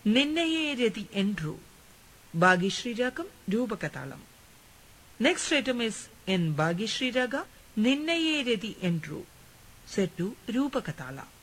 നിന്നയേ Rathi എൻട്രു. Bhagyashree Ragam രൂപകതാളം. Next item is in Bhagyashree Raga, Ninnaye Redi Endru, set to Rupakatala.